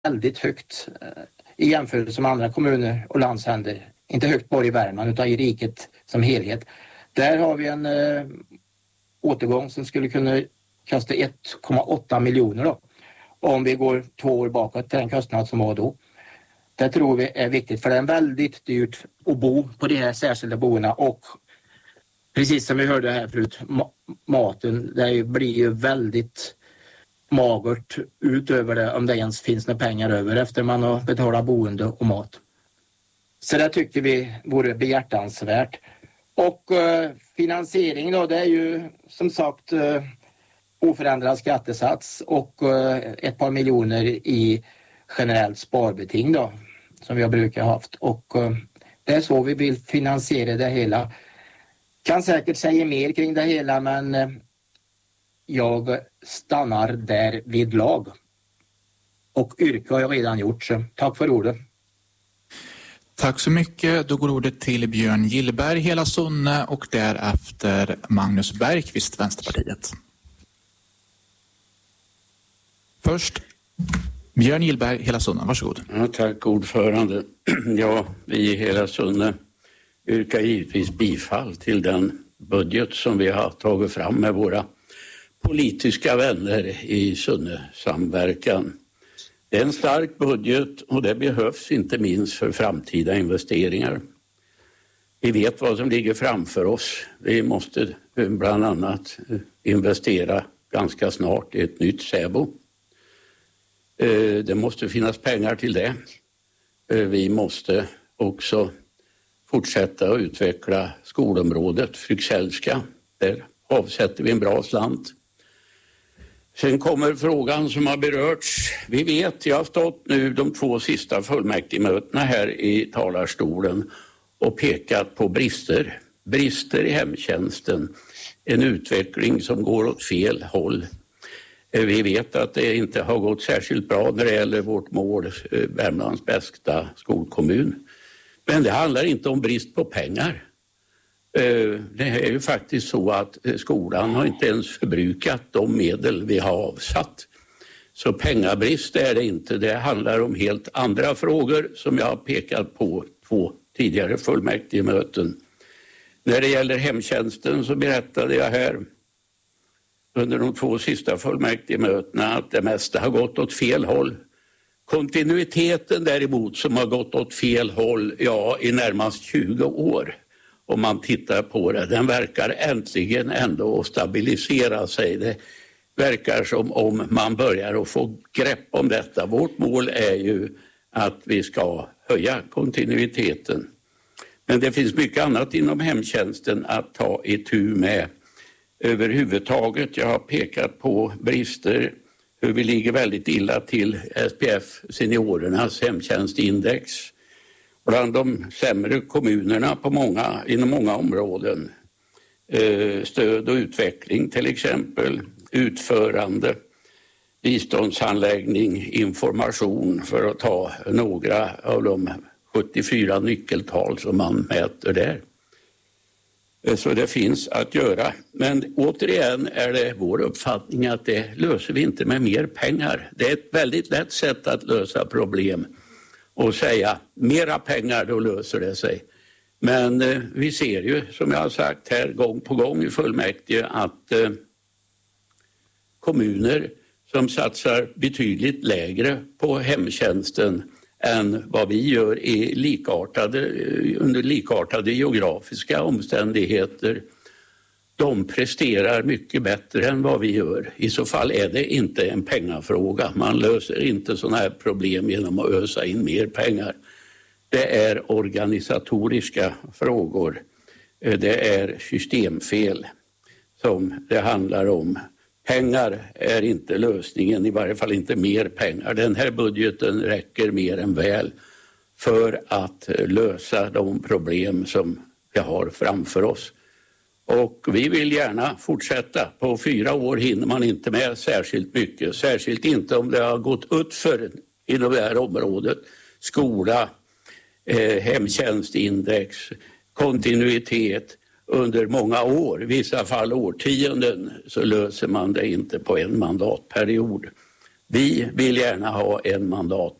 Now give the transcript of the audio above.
väldigt högt i jämförelse med andra kommuner och landsänder. Inte högt bara i Värmland utan i riket som helhet. Där har vi en återgång som skulle kunna kosta 1,8 miljoner då. Om vi går 2 år bakåt till den kostnad som var då. Det tror vi är viktigt för det är väldigt dyrt att bo på de här särskilda boendena och precis som vi hörde här förut, maten det blir ju väldigt magert utöver det om det ens finns några pengar över efter man har betalat boende och mat. Så det tycker vi vore behjärtansvärt. Och finansiering då, det är ju som sagt oförändrad skattesats och ett par miljoner i generellt sparbeting då, som vi har brukat haft. Och det är så vi vill finansiera det hela. Kan säkert säga mer kring det hela men jag stannar där vid lag. Och yrke har jag redan gjort så tack för ordet. Tack så mycket. Då går ordet till Björn Gillberg, Hela Sunne och därefter Magnus Bergqvist, Vänsterpartiet. Först Björn Gillberg, Hela Sunne, varsågod. Ja, tack ordförande. Ja, vi i Hela Sunne yrkar givetvis bifall till den budget som vi har tagit fram med våra politiska vänner i Sunne samverkan. Det är en stark budget och det behövs inte minst för framtida investeringar. Vi vet vad som ligger framför oss. Vi måste bland annat investera ganska snart i ett nytt Säbo. Det måste finnas pengar till det. Vi måste också fortsätta att utveckla skolområdet Fryxellska. Där avsätter vi en bra slant. Sen kommer frågan som har berörts. Vi vet, jag har stått nu de 2 sista fullmäktigemötena här i talarstolen och pekat på brister. Brister i hemtjänsten. En utveckling som går åt fel håll. Vi vet att det inte har gått särskilt bra när det gäller vårt mål, Värmlands bästa skolkommun. Men det handlar inte om brist på pengar. Det är ju faktiskt så att skolan har inte ens förbrukat de medel vi har avsatt. Så pengabrist är det inte. Det handlar om helt andra frågor som jag har pekat på 2 tidigare fullmäktigemöten. När det gäller hemtjänsten så berättade jag här under de 2 sista fullmäktigemötena att det mesta har gått åt fel håll. Kontinuiteten däremot som har gått åt fel håll, ja, i närmast 20 år. Om man tittar på det, den verkar äntligen ändå stabilisera sig. Det verkar som om man börjar att få grepp om detta. Vårt mål är ju att vi ska höja kontinuiteten. Men det finns mycket annat inom hemtjänsten att ta itu med överhuvudtaget. Jag har pekat på brister, hur vi ligger väldigt illa till SPF seniorernas hemtjänstindex. Bland de sämre kommunerna inom många områden. Stöd och utveckling till exempel, utförande, biståndshandläggning, information för att ta några av de 74 nyckeltal som man mäter där. Så det finns att göra. Men återigen är det vår uppfattning att det löser vi inte med mer pengar. Det är ett väldigt lätt sätt att lösa problem och säga mera pengar, då löser det sig. Men vi ser ju, som jag har sagt här gång på gång i fullmäktige, att kommuner som satsar betydligt lägre på hemtjänsten än vad vi gör under likartade geografiska omständigheter, de presterar mycket bättre än vad vi gör. I så fall är det inte en pengafråga. Man löser inte sådana här problem genom att ösa in mer pengar. Det är organisatoriska frågor. Det är systemfel som det handlar om. Pengar är inte lösningen, i varje fall inte mer pengar. Den här budgeten räcker mer än väl för att lösa de problem som vi har framför oss. Och vi vill gärna fortsätta. På 4 år hinner man inte med särskilt mycket. Särskilt inte om det har gått utför inom det här området. Skola, hemtjänstindex, kontinuitet under många år, i vissa fall årtionden, så löser man det inte på en mandatperiod. Vi vill gärna ha en mandat